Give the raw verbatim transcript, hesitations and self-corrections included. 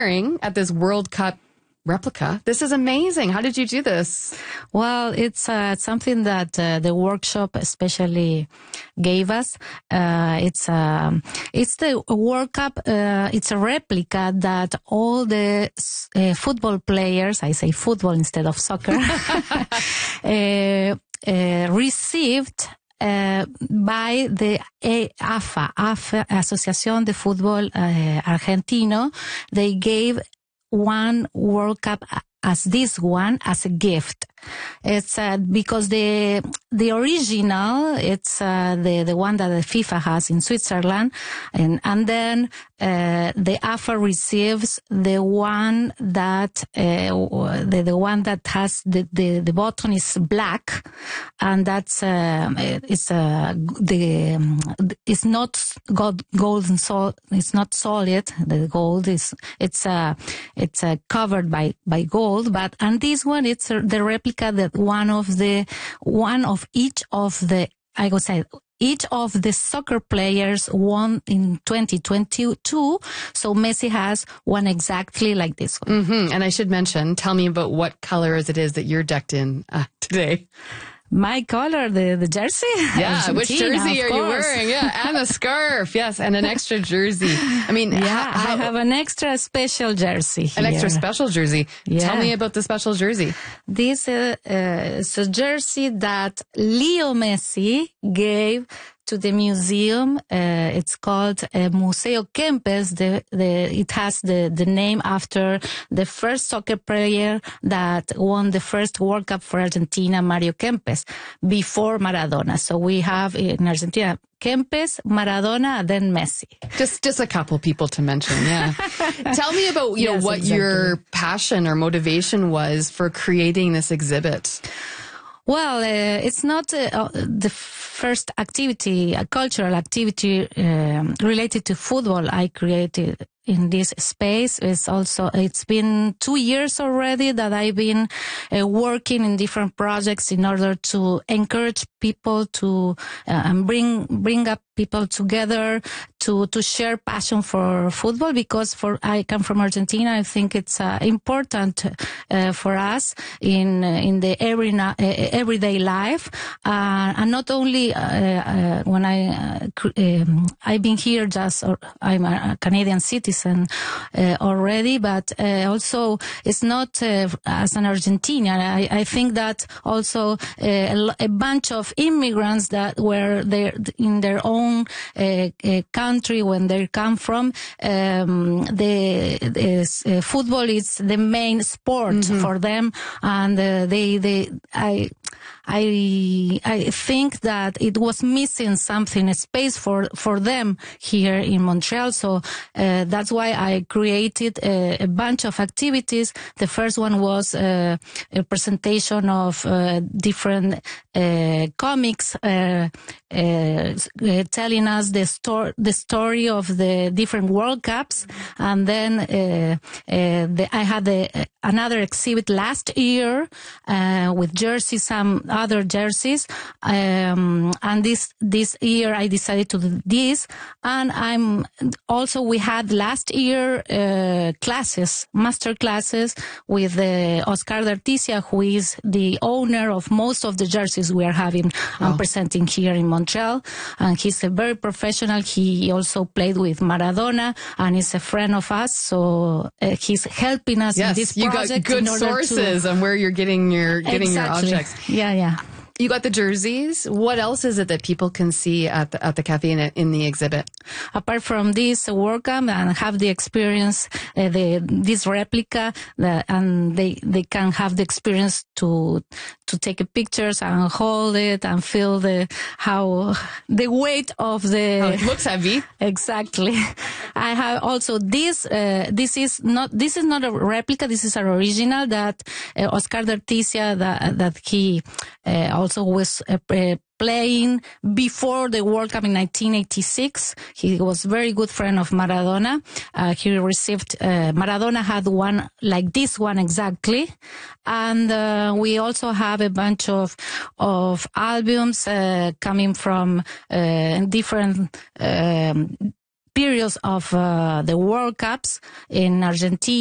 at this World Cup replica. This is amazing. How did you do this? Well, it's uh, something that uh, the workshop especially gave us. Uh, it's um, it's the World Cup. Uh, it's a replica that all the uh, football players, I say football instead of soccer, uh, uh, received Uh, by the A F A, A F A, Asociación de Fútbol uh, Argentino. They gave one World Cup as this one as a gift. It's uh, because the the original, it's uh, the the one that the FIFA has in Switzerland, and and then uh, the A F A receives the one that uh, the the one that has the the, the button is black, and that's uh, it's uh, the um, it's not gold gold and sol it's not solid. The gold is it's uh it's uh, covered by by gold, but and this one it's uh, the replica that one of the one of each of the I would say each of the soccer players won in twenty twenty-two. So Messi has one exactly like this one. Mm-hmm. And I should mention, tell me about what colors it is that you're decked in uh, today. My color, the, the jersey? Yeah, Argentina, which jersey are course. you wearing? Yeah, and a scarf. Yes, and an extra jersey. I mean, yeah, how, I have an extra special jersey here. An extra special jersey. Yeah. Tell me about the special jersey. This uh, uh, is a jersey that Leo Messi gave to the museum. Uh, it's called uh, Museo Kempes. The, the, it has the, the name after the first soccer player that won the first World Cup for Argentina, Mario Kempes, before Maradona. So we have in Argentina Kempes, Maradona, then Messi. Just just a couple people to mention, yeah. Tell me about you Yes, know what exactly. your passion or motivation was for creating this exhibit. Well, uh, it's not uh, the first activity, a cultural activity um, related to football I created in this space. It's also, it's been two years already that I've been uh, working in different projects in order to encourage people to uh, and bring bring up people together to to share passion for football, because for I come from Argentina. I think it's uh, important uh, for us in in the every uh, everyday life, uh, and not only uh, uh, when I uh, um, I've been here just or I'm a Canadian citizen uh, already, but uh, also it's not uh, as an Argentinian. I, I think that also uh, a, a bunch of immigrants that were there in their own uh, uh, country when they come from, um, the, the uh, football is the main sport mm-hmm. for them, and uh, they they I. I I think that it was missing something, a space for, for them here in Montreal. So uh, that's why I created a, a bunch of activities. The first one was uh, a presentation of uh, different uh, comics uh, uh, telling us the story the story of the different World Cups, and then uh, uh, the, I had a, another exhibit last year uh, with jerseys, some other jerseys, um, and this this year I decided to do this. And I'm also we had last year uh, classes, master classes with uh, Oscar D'Artisia, who is the owner of most of the jerseys we are having and wow. presenting here in Montreal, and he's a very professional. He also played with Maradona and is a friend of us, so uh, he's helping us yes, in this you project. got good in order sources to... on where you're getting your getting exactly. your objects. Yeah, yeah. You got the jerseys. What else is it that people can see at the, at the cafe in, in the exhibit? Apart from this World Cup and have the experience, uh, the this replica, the, and they they can have the experience to to take pictures and hold it and feel the how the weight of the. Oh, it looks heavy. Exactly. I have also this. Uh, this is not this is not a replica. This is an original that uh, Oscar D'Artisia that that he uh, also was uh, uh, playing before the World Cup in nineteen eighty-six. He was a very good friend of Maradona. Uh, he received, uh, Maradona had one like this one exactly. And, uh, we also have a bunch of, of albums, uh, coming from, uh, different, um, periods of uh, the World Cups in Argentina.